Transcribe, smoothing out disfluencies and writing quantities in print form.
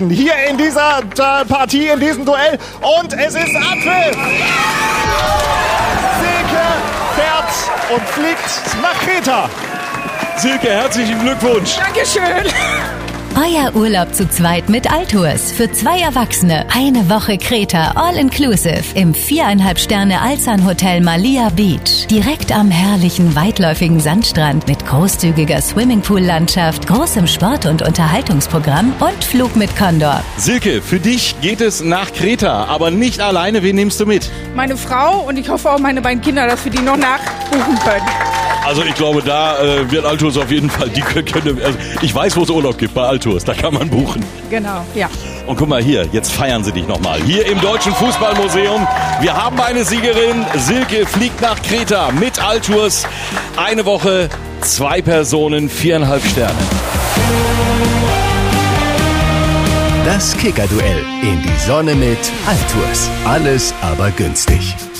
Hier in dieser Partie, in diesem Duell. Und es ist Abpfiff. Silke fährt und fliegt nach Kreta. Silke, herzlichen Glückwunsch. Dankeschön. Euer Urlaub zu zweit mit Altours. Für 2 Erwachsene. Eine Woche Kreta, all inclusive. Im 4,5 Sterne Alsan Hotel Malia Beach. Direkt am herrlichen, weitläufigen Sandstrand mit großzügiger Swimmingpool-Landschaft, großem Sport- und Unterhaltungsprogramm und Flug mit Condor. Silke, für dich geht es nach Kreta, aber nicht alleine. Wen nimmst du mit? Meine Frau und ich hoffe auch meine beiden Kinder, dass wir die noch nachbuchen können. Also ich glaube, da wird Altours auf jeden Fall, ich weiß, wo es Urlaub gibt, bei Altours, da kann man buchen. Genau, ja. Und guck mal hier, jetzt feiern sie dich nochmal. Hier im Deutschen Fußballmuseum. Wir haben eine Siegerin. Silke fliegt nach Kreta mit Altours. Eine Woche, 2 Personen, 4,5 Sterne. Das Kicker-Duell in die Sonne mit Altours. Alles aber günstig.